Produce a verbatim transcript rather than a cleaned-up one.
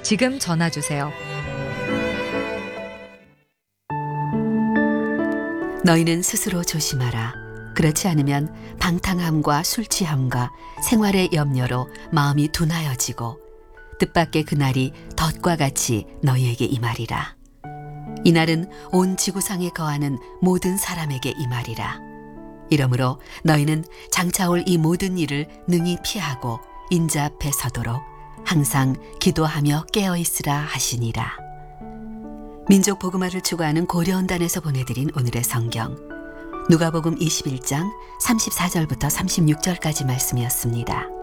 지금 전화 주세요. 너희는 스스로 조심하라. 그렇지 않으면 방탕함과 술 취함과 생활의 염려로 마음이 둔하여지고 뜻밖의 그날이 덫과 같이 너희에게 임하리라. 이날은 온 지구상에 거하는 모든 사람에게 임하리라. 이러므로 너희는 장차 올 이 모든 일을 능히 피하고 인자 앞에 서도록 항상 기도하며 깨어 있으라 하시니라. 민족 복음화를 추구하는 고려원단에서 보내드린 오늘의 성경, 누가복음 이십일 장 삼십사 절부터 삼십육 절까지 말씀이었습니다.